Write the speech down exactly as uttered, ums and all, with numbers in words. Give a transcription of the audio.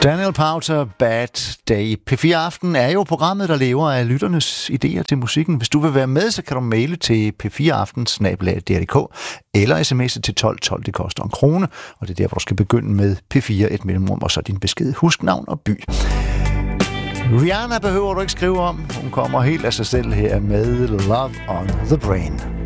Daniel Powter, Bad Day. P fire Aften er jo programmet, der lever af lytternes idéer til musikken. Hvis du vil være med, så kan du maile til p fire aften snabel-a d r punktum d k eller sms'e til tolv tolv. Det koster en krone, og det er der, hvor du skal begynde med P fire, et mellemrum, og så din besked. Husk navn og by. Rihanna behøver du ikke skrive om. Hun kommer helt af sig selv her med Love on the Brain.